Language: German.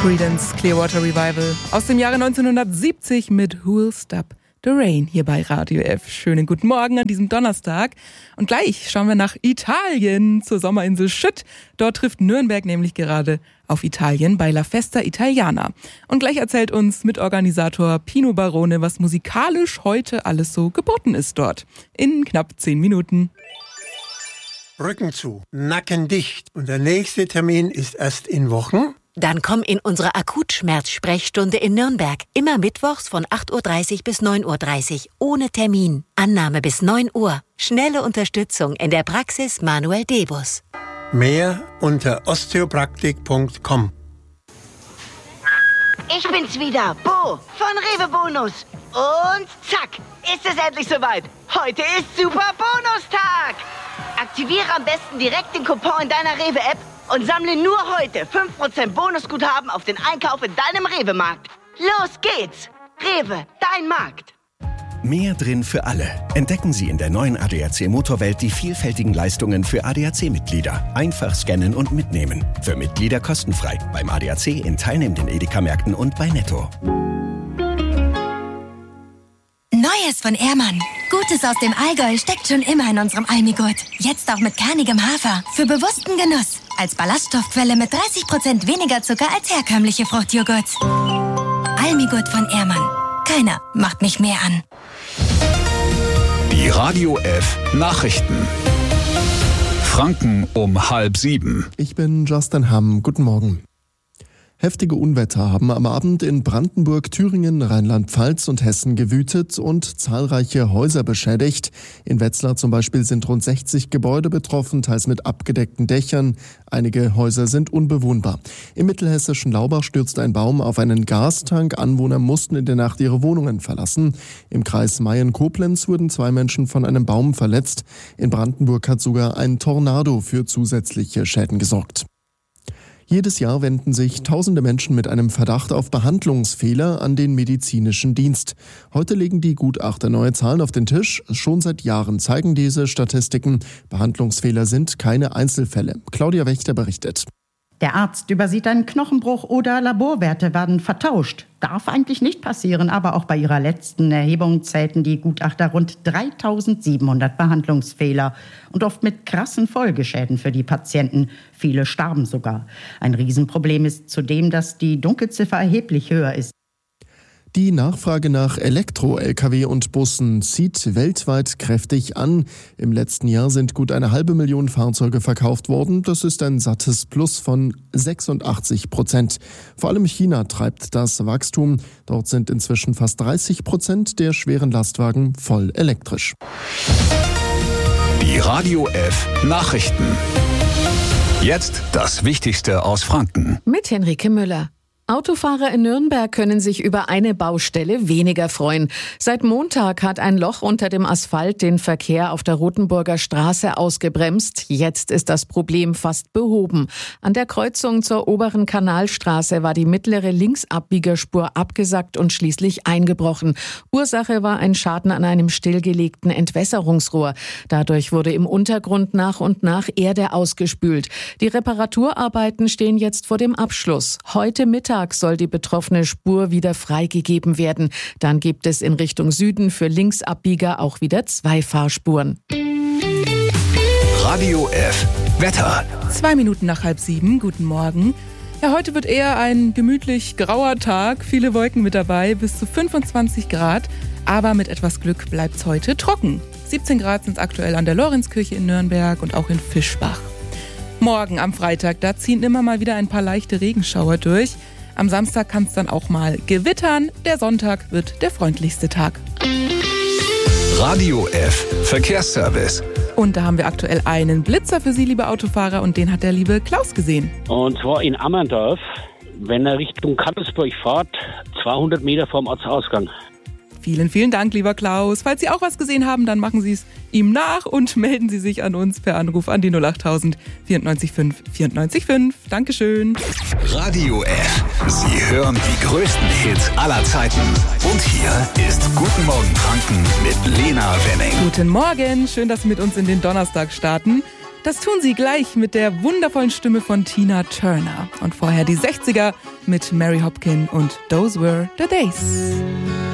Creedence Clearwater Revival aus dem Jahre 1970 mit Who'll Stop the Rain hier bei Radio F. Schönen guten Morgen an diesem Donnerstag. Und gleich schauen wir nach Italien zur Sommerinsel Schütt. Dort trifft Nürnberg nämlich gerade auf Italien bei La Festa Italiana. Und gleich erzählt uns Mitorganisator Pino Barone, was musikalisch heute alles so geboten ist dort. In knapp 10 Minuten. Rücken zu, Nacken dicht. Und der nächste Termin ist erst in Wochen. Dann komm in unsere Akutschmerzsprechstunde in Nürnberg. Immer mittwochs von 8.30 Uhr bis 9.30 Uhr. Ohne Termin. Annahme bis 9 Uhr. Schnelle Unterstützung in der Praxis Manuel Debus. Mehr unter osteopraktik.com. Ich bin's wieder, Bo von Rewe Bonus. Und zack, ist es endlich soweit. Heute ist Super Bonustag. Aktiviere am besten direkt den Coupon in deiner Rewe-App und sammle nur heute 5% Bonusguthaben auf den Einkauf in deinem Rewe-Markt. Los geht's! Rewe, dein Markt. Mehr drin für alle. Entdecken Sie in der neuen ADAC Motorwelt die vielfältigen Leistungen für ADAC-Mitglieder. Einfach scannen und mitnehmen. Für Mitglieder kostenfrei. Beim ADAC in teilnehmenden Edeka-Märkten und bei Netto. Neues von Ehrmann. Gutes aus dem Allgäu steckt schon immer in unserem Almigurt. Jetzt auch mit kernigem Hafer. Für bewussten Genuss. Als Ballaststoffquelle mit 30% weniger Zucker als herkömmliche Fruchtjoghurts. Almigurt von Ehrmann. Keiner macht mich mehr an. Die Radio F Nachrichten. Franken um 6:30. Ich bin Justin Hamm. Guten Morgen. Heftige Unwetter haben am Abend in Brandenburg, Thüringen, Rheinland-Pfalz und Hessen gewütet und zahlreiche Häuser beschädigt. In Wetzlar zum Beispiel sind rund 60 Gebäude betroffen, teils mit abgedeckten Dächern. Einige Häuser sind unbewohnbar. Im mittelhessischen Laubach stürzte ein Baum auf einen Gastank. Anwohner mussten in der Nacht ihre Wohnungen verlassen. Im Kreis Mayen-Koblenz wurden 2 Menschen von einem Baum verletzt. In Brandenburg hat sogar ein Tornado für zusätzliche Schäden gesorgt. Jedes Jahr wenden sich tausende Menschen mit einem Verdacht auf Behandlungsfehler an den medizinischen Dienst. Heute legen die Gutachter neue Zahlen auf den Tisch. Schon seit Jahren zeigen diese Statistiken, Behandlungsfehler sind keine Einzelfälle. Claudia Wächter berichtet. Der Arzt übersieht einen Knochenbruch oder Laborwerte werden vertauscht. Darf eigentlich nicht passieren, aber auch bei ihrer letzten Erhebung zählten die Gutachter rund 3700 Behandlungsfehler und oft mit krassen Folgeschäden für die Patienten. Viele starben sogar. Ein Riesenproblem ist zudem, dass die Dunkelziffer erheblich höher ist. Die Nachfrage nach Elektro-Lkw und Bussen zieht weltweit kräftig an. Im letzten Jahr sind gut 500.000 Fahrzeuge verkauft worden. Das ist ein sattes Plus von 86%. Vor allem China treibt das Wachstum. Dort sind inzwischen fast 30% der schweren Lastwagen voll elektrisch. Die Radio F Nachrichten. Jetzt das Wichtigste aus Franken. Mit Henrike Müller. Autofahrer in Nürnberg können sich über eine Baustelle weniger freuen. Seit Montag hat ein Loch unter dem Asphalt den Verkehr auf der Rothenburger Straße ausgebremst. Jetzt ist das Problem fast behoben. An der Kreuzung zur oberen Kanalstraße war die mittlere Linksabbiegerspur abgesackt und schließlich eingebrochen. Ursache war ein Schaden an einem stillgelegten Entwässerungsrohr. Dadurch wurde im Untergrund nach und nach Erde ausgespült. Die Reparaturarbeiten stehen jetzt vor dem Abschluss. Heute Mittag soll die betroffene Spur wieder freigegeben werden. Dann gibt es in Richtung Süden für Linksabbieger auch wieder 2 Fahrspuren. Radio F Wetter. 2 Minuten nach 6:30. Guten Morgen. Ja, heute wird eher ein gemütlich grauer Tag. Viele Wolken mit dabei, bis zu 25 Grad. Aber mit etwas Glück bleibt's heute trocken. 17 Grad sind es aktuell an der Lorenzkirche in Nürnberg und auch in Fischbach. Morgen am Freitag, da ziehen immer mal wieder ein paar leichte Regenschauer durch. Am Samstag kann es dann auch mal gewittern. Der Sonntag wird der freundlichste Tag. Radio F Verkehrsservice. Und da haben wir aktuell einen Blitzer für Sie, liebe Autofahrer, und den hat der liebe Klaus gesehen. Und zwar in Ammerndorf, wenn er Richtung Kappelsburg fährt, 200 Meter vorm Ortsausgang. Vielen, vielen Dank, lieber Klaus. Falls Sie auch was gesehen haben, dann machen Sie es ihm nach und melden Sie sich an uns per Anruf an die 08000 94 5 94 5. Dankeschön. Radio F. Sie hören die größten Hits aller Zeiten. Und hier ist Guten Morgen Franken mit Lena Wenning. Guten Morgen. Schön, dass Sie mit uns in den Donnerstag starten. Das tun Sie gleich mit der wundervollen Stimme von Tina Turner. Und vorher die 60er mit Mary Hopkin und Those Were the Days.